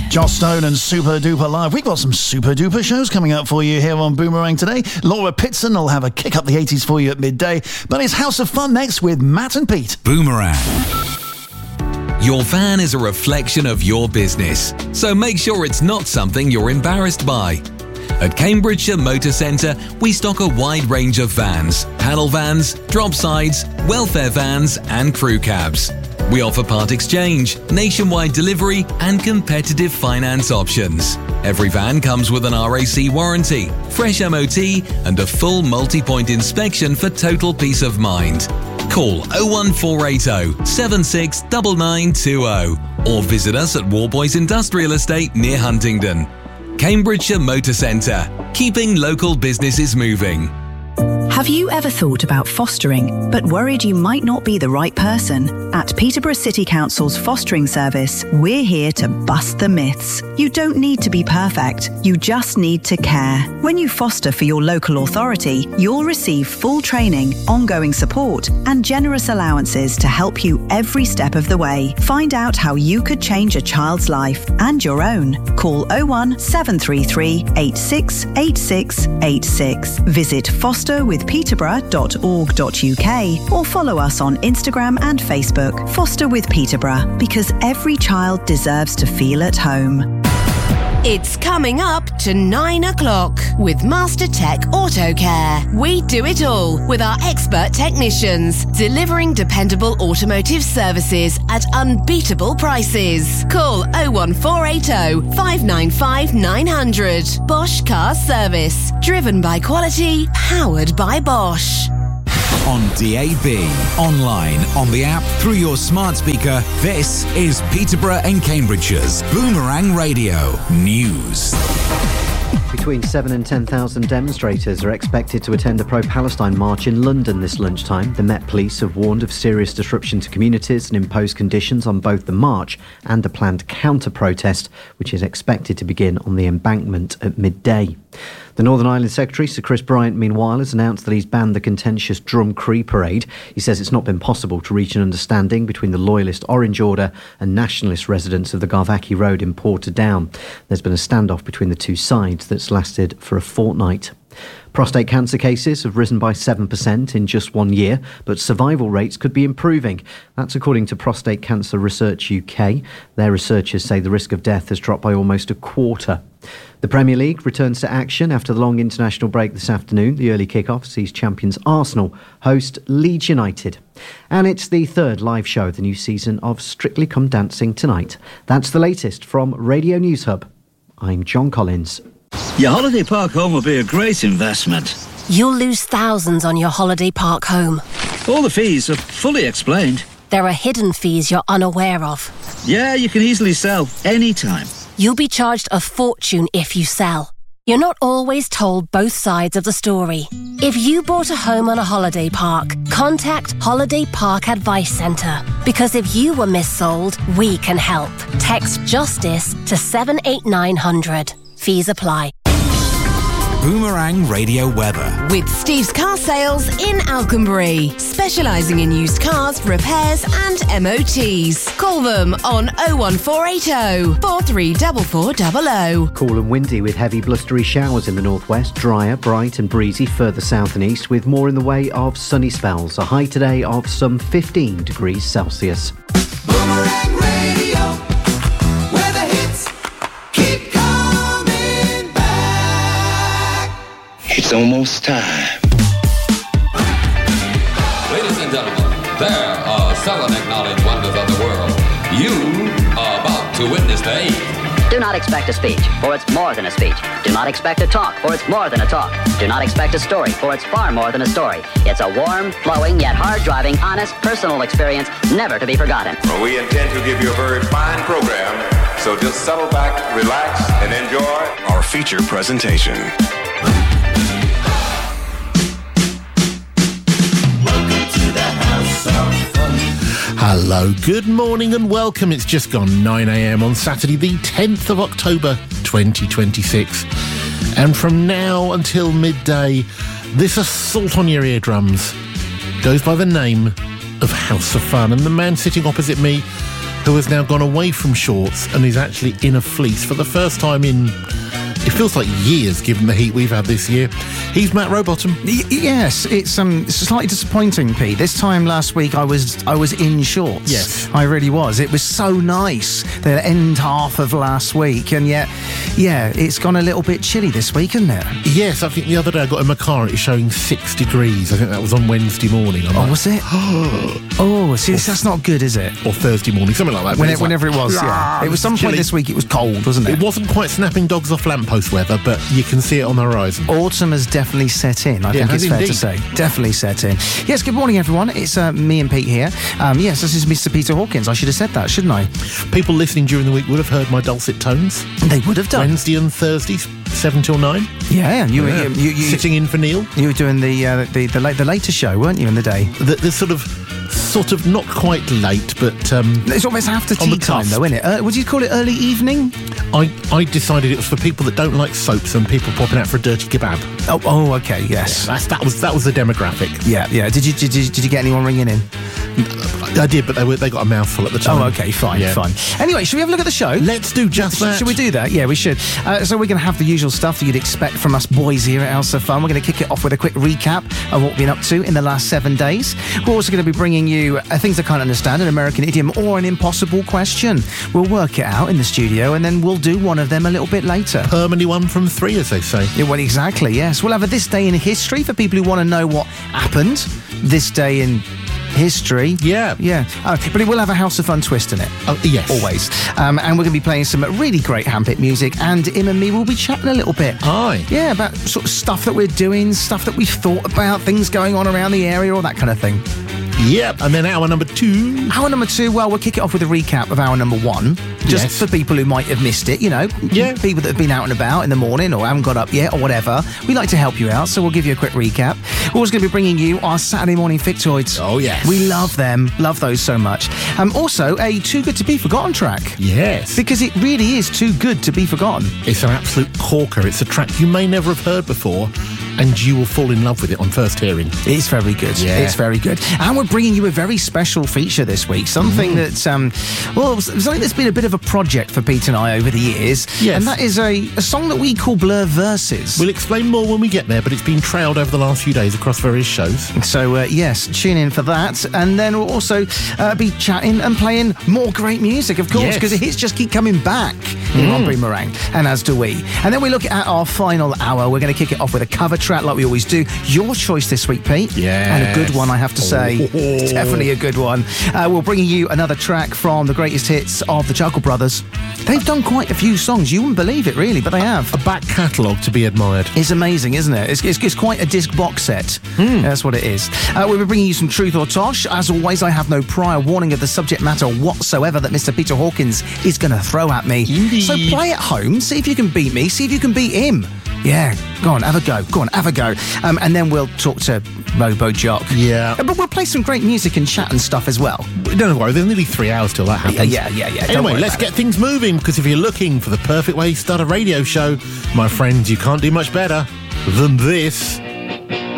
Joss Stone and Super Duper Live. We've got some super duper shows coming up for you here on Boomerang today. Laura Pitson will have a kick up the 80s for you at midday. But it's House of Fun next with Matt and Pete. Boomerang. Your van is a reflection of your business, so make sure it's not something you're embarrassed by. At Cambridgeshire Motor Centre, we stock a wide range of vans, panel vans, drop sides, welfare vans and crew cabs. We offer part exchange, nationwide delivery and competitive finance options. Every van comes with an RAC warranty, fresh MOT and a full multi-point inspection for total peace of mind. Call 01480 769920 or visit us at Warboys Industrial Estate near Huntingdon. Cambridgeshire Motor Centre, keeping local businesses moving. Have you ever thought about fostering, but worried you might not be the right person? At Peterborough City Council's fostering service, we're here to bust the myths. You don't need to be perfect, you just need to care. When you foster for your local authority, you'll receive full training, ongoing support, and generous allowances to help you every step of the way. Find out how you could change a child's life and your own. Call 01733 868686. Visit fosterwithpeterborough.org.uk or follow us on Instagram and Facebook. Foster with Peterborough, because every child deserves to feel at home. It's coming up to 9 o'clock with Master Tech Auto Care. We do it all with our expert technicians, delivering dependable automotive services at unbeatable prices. Call 01480 595 900. Bosch Car Service. Driven by quality, powered by Bosch. On DAB, online, on the app, through your smart speaker, this is Peterborough and Cambridgeshire's Boomerang Radio News. Between 7 and 10,000 demonstrators are expected to attend a pro-Palestine march in London this lunchtime. The Met Police have warned of serious disruption to communities and imposed conditions on both the march and the planned counter-protest, which is expected to begin on the embankment at midday. The Northern Ireland Secretary, Sir Chris Bryant, meanwhile, has announced that he's banned the contentious Drum Cree parade. He says it's not been possible to reach an understanding between the loyalist Orange Order and nationalist residents of the Garvackie Road in Portadown. There's been a standoff between the two sides that's lasted for a fortnight. Prostate cancer cases have risen by 7% in just 1 year, but survival rates could be improving. That's according to Prostate Cancer Research UK. Their researchers say the risk of death has dropped by almost a quarter. The Premier League returns to action after the long international break this afternoon. The early kick-off sees champions Arsenal host Leeds United. And it's the third live show of the new season of Strictly Come Dancing tonight. That's the latest from Radio News Hub. I'm John Collins. Your holiday park home will be a great investment. You'll lose thousands on your holiday park home. All the fees are fully explained. There are hidden fees you're unaware of. Yeah, you can easily sell anytime. You'll be charged a fortune if you sell. You're not always told both sides of the story. If you bought a home on a holiday park, contact Holiday Park Advice Centre. Because if you were missold, we can help. Text JUSTICE to 78900. Fees apply. Boomerang Radio Weather. With Steve's Car Sales in Alconbury, specialising in used cars, repairs and MOTs. Call them on 01480 434400. Cool and windy with heavy blustery showers in the northwest, drier, bright and breezy further south and east, with more in the way of sunny spells. A high today of some 15 degrees Celsius. Boomerang Radio, where the hits keep coming back. It's almost time. Ladies and gentlemen, there are 7 acknowledged wonders of the world. You are about to witness the 8th. Do not expect a speech, for it's more than a speech. Do not expect a talk, for it's more than a talk. Do not expect a story, for it's far more than a story. It's a warm, flowing, yet hard-driving, honest, personal experience never to be forgotten. Well, we intend to give you a very fine program, so just settle back, relax, and enjoy our feature presentation. Hello, good morning and welcome. It's just gone 9 a.m. on Saturday, the 10th of October, 2026. And from now until midday, this assault on your eardrums goes by the name of House of Fun. And the man sitting opposite me, who has now gone away from shorts and is actually in a fleece for the first time in... It feels like years, given the heat we've had this year. He's Matt Rowbottom. Yes, it's slightly disappointing, Pete. This time last week, I was in shorts. Yes, I really was. It was so nice the end half of last week, and yet, yeah, it's gone a little bit chilly this week, isn't it? Yes, I think the other day I got in my car and it was showing 6 degrees. I think that was on Wednesday morning. Was it? Oh, see, that's not good, is it? Or Thursday morning, something like that. Whenever it was, yeah. It was some point this week. It was cold, wasn't it? It wasn't quite snapping dogs off lamppost weather, but you can see it on the horizon. Autumn has definitely set in, I think it's fair to say. Definitely set in. Yes, good morning, everyone. It's me and Pete here. Yes, this is Mr. Peter Hawkins. I should have said that, shouldn't I? People listening during the week would have heard my dulcet tones. They would have done. Wednesday and Thursdays, 7 till 9. Yeah, and you sitting in for Neil. You were doing the later show, weren't you, in the day? The sort of not quite late, but it's almost after tea time, though, isn't it? Would you call it early evening? I decided it was for people that don't like soaps and people popping out for a dirty kebab. Oh, okay, yes. Yeah, that was the demographic. Yeah. Did you get anyone ringing in? I did, but they got a mouthful at the time. Oh, okay, fine. Anyway, should we have a look at the show? Let's do just that. Should we do that? Yeah, we should. So we're going to have the usual stuff that you'd expect from us boys here at House of Fun. We're going to kick it off with a quick recap of what we've been up to in the last 7 days. We're also going to be bringing you things I can't understand, an American idiom or an impossible question. We'll work it out in the studio and then we'll do one of them a little bit later. Permanently 1 from 3, as they say. Yeah, well, exactly, yes. We'll have a This Day in History for people who want to know what happened this day in history. Yeah. But it will have a House of Fun twist in it. Oh, yes. Always. And we're going to be playing some really great handpicked music, and Im and me will be chatting a little bit. Aye. Yeah, about sort of stuff that we're doing, stuff that we've thought about, things going on around the area, all that kind of thing. Yep, and then hour number 2. Hour number 2, well, we'll kick it off with a recap of hour number 1. Just for people who might have missed it, people that have been out and about in the morning or haven't got up yet or whatever. We like to help you out, so we'll give you a quick recap. We're also going to be bringing you our Saturday morning Fictoids. Oh, yes. We love them. Love those so much. Also, a Too Good to Be Forgotten track. Yes. Because it really is too good to be forgotten. It's an absolute corker. It's a track you may never have heard before, and you will fall in love with it on first hearing. It's very good. Yeah. It's very good. And we're bringing you a very special feature this week. Something that's, something that's been a bit of a project for Pete and I over the years. Yes. And that is a song that we call Blur Verses. We'll explain more when we get there, but it's been trailed over the last few days across various shows. So, yes, tune in for that. And then we'll also be chatting and playing more great music, of course, because the hits just keep coming back on Boomerang, and as do we. And then we look at our final hour. We're going to kick it off with a cover track like we always do. Your choice this week, Pete. Yeah. And a good one, I have to say. Definitely a good one. We're bringing you another track from the greatest hits of the Juggle Brothers. They've done quite a few songs. You wouldn't believe it, really, but they have. A back catalogue to be admired. It's amazing, isn't it? It's quite a disc box set. That's what it is. We'll be bringing you some Truth or Tosh. As always, I have no prior warning of the subject matter whatsoever that Mr. Peter Hawkins is going to throw at me. Indeed. So play at home, see if you can beat me, see if you can beat him. Yeah, go on, have a go. And then we'll talk to Robo Jock. Yeah. But we'll play some great music and chat and stuff as well. Don't worry, there's nearly 3 hours till that happens. Yeah. Anyway, let's get things moving, because if you're looking for the perfect way to start a radio show, my friends, you can't do much better than this.